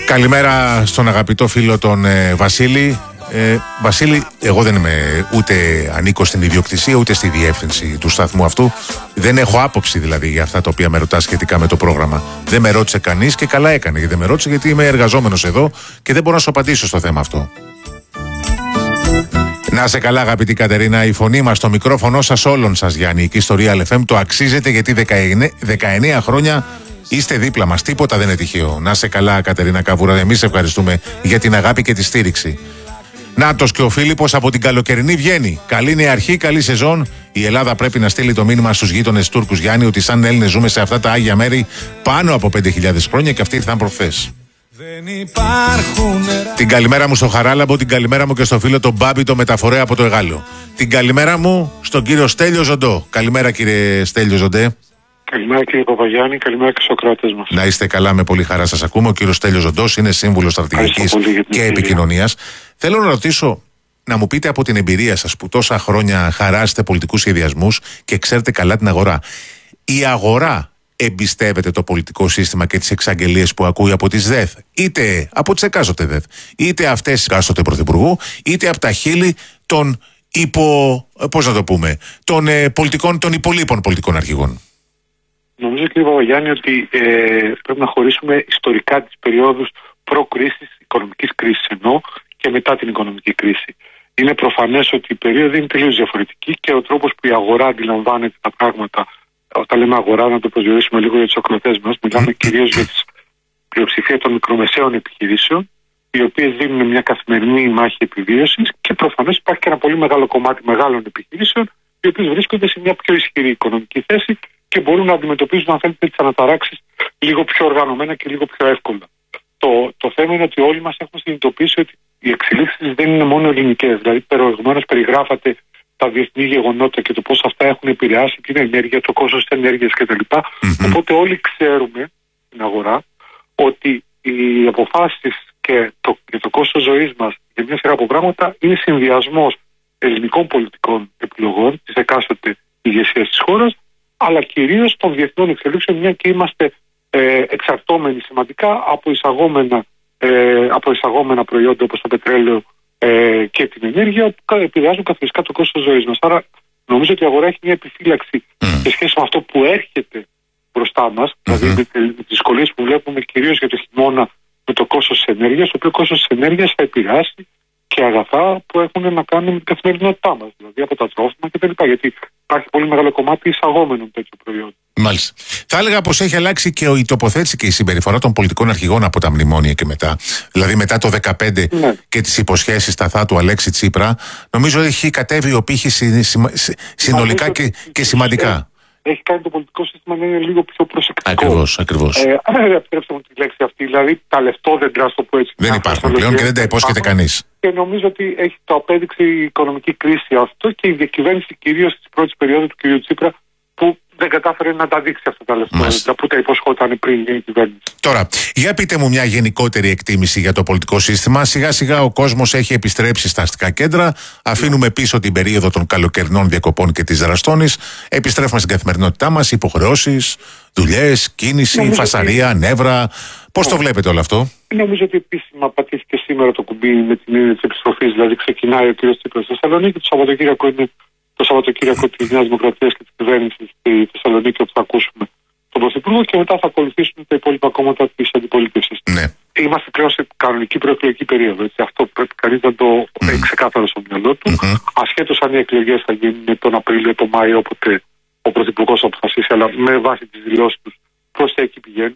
Καλημέρα στον αγαπητό φίλο τον Βασίλη. Βασίλη, εγώ δεν είμαι ούτε ανήκω στην ιδιοκτησία ούτε στη διεύθυνση του σταθμού αυτού. Δεν έχω άποψη δηλαδή για αυτά τα οποία με ρωτά σχετικά με το πρόγραμμα. Δεν με ρώτησε κανείς και καλά έκανε γιατί δεν με ρώτησε, γιατί είμαι εργαζόμενος εδώ και δεν μπορώ να σου απαντήσω στο θέμα αυτό. Να είσαι καλά, αγαπητή Κατερίνα. Η φωνή μας, το μικρόφωνο σας, όλων σας, Γιάννη, εκεί στο Real FM, το αξίζετε, γιατί 19 χρόνια είστε δίπλα μας. Τίποτα δεν είναι τυχαίο. Να είσαι καλά, Κατερίνα Καβούρα. Εμείς ευχαριστούμε για την αγάπη και τη στήριξη. Νάτος και ο Φίλιππος από την καλοκαιρινή Βιέννη. Καλή νέα αρχή, καλή σεζόν. Η Ελλάδα πρέπει να στείλει το μήνυμα στους γείτονες Τούρκους, Γιάννη, ότι σαν Έλληνες ζούμε σε αυτά τα άγια μέρη πάνω από 5.000 χρόνια και αυτοί ήρθαν προχθές. Την καλημέρα μου στο Χαράλαμπο, την καλημέρα μου και στο φίλο τον Μπάμπη, το μεταφορέα από το Εγάλεο. Την καλημέρα μου στον κύριο Στέλιο Ζοντό. Καλημέρα, κύριε Στέλιο Ζοντέ. Καλημέρα, κύριε Παπαγιάννη, καλημέρα και στους ακροατές μας. Να είστε καλά, με πολύ χαρά σας ακούμε. Ο κύριος Στέλιος Ζοντός είναι σύμβουλος στρατηγικής και επικοινωνίας. Θέλω να ρωτήσω, να μου πείτε από την εμπειρία σας που τόσα χρόνια χαράσετε πολιτικούς σχεδιασμούς και ξέρετε καλά την αγορά. Η αγορά εμπιστεύεται το πολιτικό σύστημα και τις εξαγγελίες που ακούει από τις ΔΕΘ, είτε από τις εκάστοτε ΔΕΘ, είτε αυτές της εκάστοτε πρωθυπουργού, είτε από τα χείλη των των υπολείπων πολιτικών αρχηγών? Νομίζω, κύριε Παπαγιάννη, ότι πρέπει να χωρίσουμε ιστορικά τις περιόδους προ-κρίσης, οικονομικής κρίσης εννοώ, και μετά την οικονομική κρίση. Είναι προφανές ότι η περίοδο είναι τελείως διαφορετική και ο τρόπος που η αγορά αντιλαμβάνεται τα πράγματα. Όταν λέμε αγορά, να το προσδιορίσουμε λίγο για τους ακροατές μας, μιλάμε κυρίως για την πλειοψηφία των μικρομεσαίων επιχειρήσεων, οι οποίες δίνουν μια καθημερινή μάχη επιβίωσης, και προφανώς υπάρχει και ένα πολύ μεγάλο κομμάτι μεγάλων επιχειρήσεων, οι οποίες βρίσκονται σε μια πιο ισχυρή οικονομική θέση και μπορούν να αντιμετωπίζουν, αν θέλετε, τις αναταράξεις λίγο πιο οργανωμένα και λίγο πιο εύκολα. Το θέμα είναι ότι όλοι μας έχουμε συνειδητοποιήσει ότι οι εξελίξεις δεν είναι μόνο ελληνικές. Δηλαδή, προηγουμένως περιγράφατε τα διεθνή γεγονότα και το πώς αυτά έχουν επηρεάσει την ενέργεια, το κόστος της ενέργειας κτλ. Οπότε όλοι ξέρουμε στην αγορά ότι οι αποφάσεις και το κόστος ζωής μας για μια σειρά από πράγματα είναι συνδυασμός ελληνικών πολιτικών επιλογών της εκάστοτε ηγεσίας της χώρας, αλλά κυρίως των διεθνών εξελίξεων, μια και είμαστε εξαρτώμενοι σημαντικά από εισαγόμενα προϊόντα όπως το πετρέλαιο και την ενέργεια, που επηρεάζουν καθοριστικά το κόστος ζωής μας. Άρα νομίζω ότι η αγορά έχει μια επιφύλαξη σε σχέση με αυτό που έρχεται μπροστά μας, δηλαδή με τις δυσκολίες που βλέπουμε κυρίως για το χειμώνα με το κόστος της ενέργειας, το οποίο κόστος της ενέργειας θα επηρεάσει και αγαθά που έχουν να κάνουν με την καθημερινότητά μας, δηλαδή από τα τρόφιμα κτλ. Γιατί υπάρχει πολύ μεγάλο κομμάτι εισαγόμενων τέτοιων προϊόντων. Μάλιστα. Θα έλεγα πως έχει αλλάξει και η τοποθέτηση και η συμπεριφορά των πολιτικών αρχηγών από τα μνημόνια και μετά. Δηλαδή, μετά το 2015 και τις υποσχέσεις σταθά του Αλέξη Τσίπρα, νομίζω έχει κατέβει ο πύχης συνολικά και σημαντικά. Έχει κάνει το πολιτικό σύστημα να είναι λίγο πιο προσεκτικό. Ακριβώς. Επιτρέψτε μου τη λέξη αυτή, δηλαδή τα λεφτόδεντρα, στο πω έτσι. Δεν υπάρχουν πλέον και δεν τα υπόσχεται κανείς. Και νομίζω ότι έχει το απέδειξει η οικονομική κρίση αυτό και η διακυβέρνηση κυρίως της πρώτης περίοδου του κ. Τσίπρα, που δεν κατάφερε να τα δείξει αυτά τα λεφτά που τα υποσχόταν πριν η κυβέρνηση. Τώρα, για πείτε μου μια γενικότερη εκτίμηση για το πολιτικό σύστημα. Σιγά σιγά ο κόσμος έχει επιστρέψει στα αστικά κέντρα. Αφήνουμε πίσω την περίοδο των καλοκαιρινών διακοπών και της δραστώνης. Επιστρέφουμε στην καθημερινότητά μας, υποχρεώσεις, δουλειές, κίνηση, φασαρία, νεύρα. Πώς το βλέπετε όλο αυτό? Νομίζω ότι επίσημα πατήθηκε σήμερα το κουμπί με την έννοια της επιστροφής. Δηλαδή, ξεκινάει ο κ. Τσίπρας στη Θεσσαλονίκη, το Σαββατοκύριακο είναι το Σαββατοκύριακο της Νέας Δημοκρατίας και της κυβέρνησης στη Θεσσαλονίκη, όπου θα ακούσουμε τον Πρωθυπουργό, και μετά θα ακολουθήσουν τα υπόλοιπα κόμματα της αντιπολίτευσης. Ναι. Είμαστε πλέον σε κανονική προεκλογική περίοδο. Έτσι. Αυτό πρέπει κανείς να το έχει ξεκάθαρο στο μυαλό του. Ασχέτως αν οι εκλογές θα γίνουν τον Απρίλιο, τον Μάιο, όποτε ο Πρωθυπουργός αποφασίσει, αλλά με βάση τις δηλώσεις του προς τα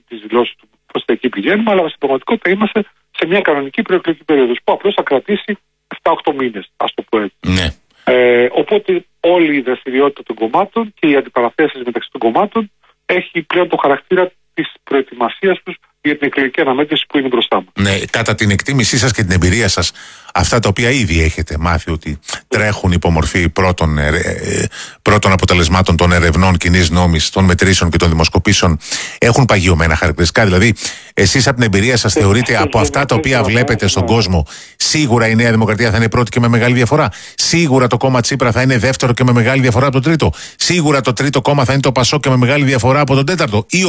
εκεί πηγαίνουμε, αλλά στην πραγματικότητα είμαστε σε μια κανονική προεκλογική περίοδο που απλώς θα κρατήσει 7-8 μήνες, ας το πω έτσι. Ναι. Οπότε όλη η δραστηριότητα των κομμάτων και οι αντιπαραθέσεις μεταξύ των κομμάτων έχει πλέον το χαρακτήρα της προετοιμασίας τους για την εκλογική αναμέτρηση που είναι μπροστά μας. Ναι, κατά την εκτίμησή σας και την εμπειρία σας, αυτά τα οποία ήδη έχετε μάθει ότι τρέχουν υπό μορφή πρώτων αποτελεσμάτων των ερευνών κοινής νόμης, των μετρήσεων και των δημοσκοπήσεων, έχουν παγιωμένα χαρακτηριστικά? Δηλαδή, εσείς από την εμπειρία σας θεωρείτε από αυτά τα οποία βλέπετε στον κόσμο, σίγουρα η Νέα Δημοκρατία θα είναι πρώτη και με μεγάλη διαφορά? Σίγουρα το κόμμα Τσίπρα θα είναι δεύτερο και με μεγάλη διαφορά από το τρίτο? Σίγουρα το τρίτο κόμμα θα είναι το Πασόκ και με μεγάλη διαφορά από τον τέταρτο? Ή